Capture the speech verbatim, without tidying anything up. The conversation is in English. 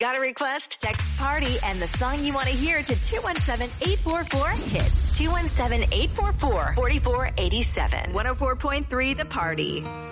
Got a request? Text PARTY and the song you want to hear to two one seven, eight four four, hits. two one seven, eight four four, four four eight seven. one oh four point three The Party.